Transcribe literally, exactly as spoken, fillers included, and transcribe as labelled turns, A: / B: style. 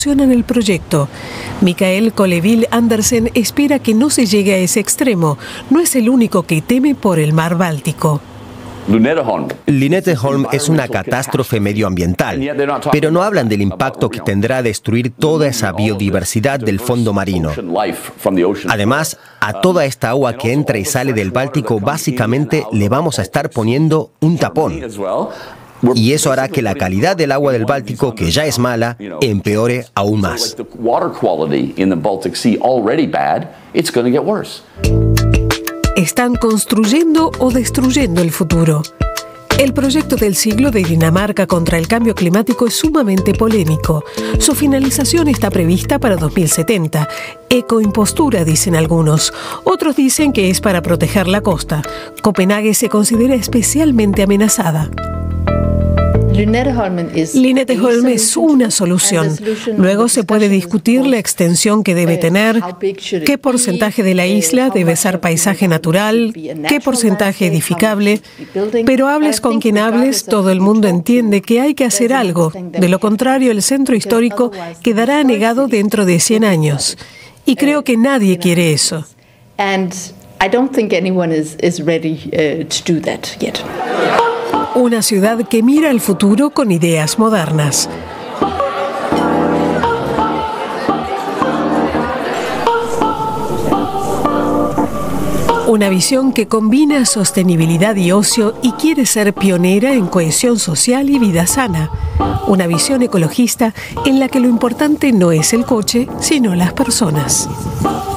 A: en el proyecto. Mikael Kolleville Andersen espera que no se llegue a ese extremo. No es el único que teme por el mar Báltico.
B: Lynetteholm es una catástrofe medioambiental, pero no hablan del impacto que tendrá destruir toda esa biodiversidad del fondo marino. Además, a toda esta agua que entra y sale del Báltico, básicamente le vamos a estar poniendo un tapón. Y eso hará que la calidad del agua del Báltico, que ya es mala, empeore aún más.
A: Están construyendo o destruyendo el futuro. El proyecto del siglo de Dinamarca contra el cambio climático es sumamente polémico. Su finalización está prevista para dos mil setenta. Ecoimpostura, dicen algunos. Otros dicen que es para proteger la costa. Copenhague se considera especialmente amenazada. Lynetteholm es una solución. Luego se puede discutir la extensión que debe tener, qué porcentaje de la isla debe ser paisaje natural, qué porcentaje edificable, pero hables con quien hables, todo el mundo entiende que hay que hacer algo. De lo contrario, el centro histórico quedará anegado dentro de cien años. Y creo que nadie quiere eso. Una ciudad que mira al futuro con ideas modernas. Una visión que combina sostenibilidad y ocio y quiere ser pionera en cohesión social y vida sana. Una visión ecologista en la que lo importante no es el coche, sino las personas.